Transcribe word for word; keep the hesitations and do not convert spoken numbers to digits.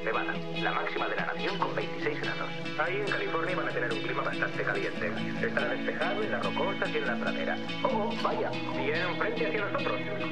Nevada, la máxima de la nación con veintiséis grados. Ahí en California van a tener un clima bastante caliente. Estará despejado en las rocosas y en la pradera. Oh, vaya, bien frente hacia nosotros.